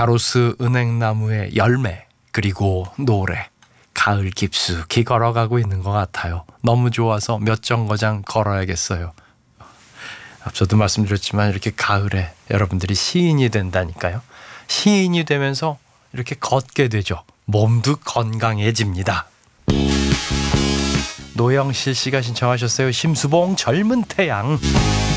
가로수 은행나무의 열매 그리고 노래 가을 깊숙이 걸어가고 있는 것 같아요. 너무 좋아서 몇 정거장 걸어야겠어요. 앞서도 말씀드렸지만 이렇게 가을에 여러분들이 시인이 된다니까요. 시인이 되면서 이렇게 걷게 되죠. 몸도 건강해집니다. 노영실 씨가 신청하셨어요. 심수봉 젊은 태양.